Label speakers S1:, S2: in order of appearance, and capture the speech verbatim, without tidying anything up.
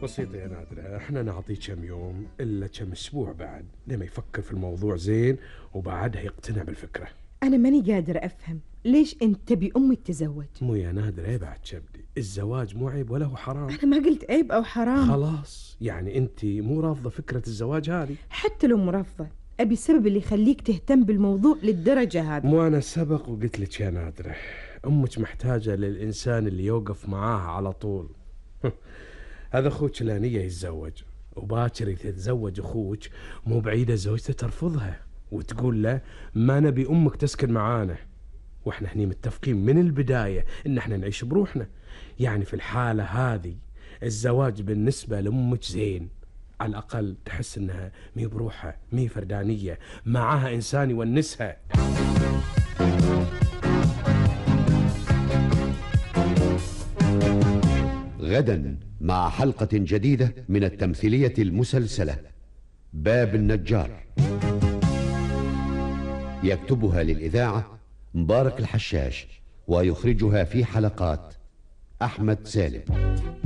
S1: بسيطة يا نادرة، احنا نعطيه كم يوم إلا كم أسبوع بعد لما يفكر في الموضوع زين وبعدها يقتنع بالفكرة.
S2: أنا ماني قادر أفهم ليش أنت تبي أمي تتزوج؟
S1: مو يا نادرة ايه بعد شبدي، الزواج مو عيب ولا هو حرام.
S2: أنا ما قلت عيب أو حرام.
S1: خلاص يعني أنت مو رافضة فكرة الزواج هذه؟
S2: حتى لو مرافضة أبي السبب اللي يخليك تهتم بالموضوع للدرجة هذه.
S1: مو أنا سبق وقلت لك يا نادرة، أمك محتاجة للإنسان اللي يوقف معاها على طول. هذا أخوك لا نية يتزوج، وباكر يتزوج أخوك مو بعيدة زوجته ترفضها وتقول له ما نبي أمك تسكن معانا، وإحنا هني متفقين من البداية إن إحنا نعيش بروحنا. يعني في الحالة هذه الزواج بالنسبة لأمك زين، على الأقل تحس إنها مي بروحها، مي فردانية، معاها إنسان يونسها.
S3: غدا مع حلقة جديدة من التمثيلية المسلسلة باب النجار، يكتبها للإذاعة مبارك الحشاش، ويخرجها في حلقات أحمد سالم.